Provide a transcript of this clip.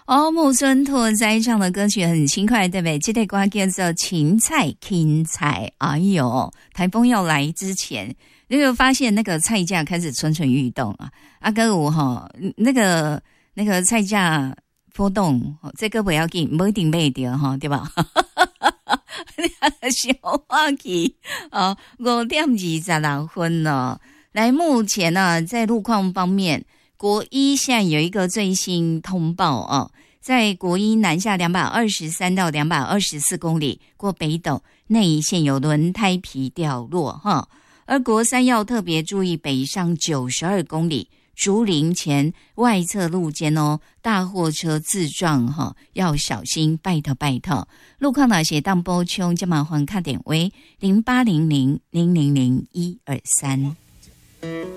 哦，木村拓哉唱的歌曲很轻快，对不对？这首歌叫做《芹菜芹菜》。哎呦，台风要来之前，你有发现那个菜价开始蠢蠢欲动啊？阿哥我哈，那个菜价波动，这个不要紧，不一定买到哈，对吧？小话题哦，5:26了。来，目前呢，在路况方面，国一现在有一个最新通报哦，在国一南下223到224公里，过北斗内一线有轮胎皮掉落哈。而国三要特别注意北上92公里，竹林前外侧路肩哦，大货车自撞哈，要小心，拜托拜托。路况哪些当补充，就麻烦看点为0800000123。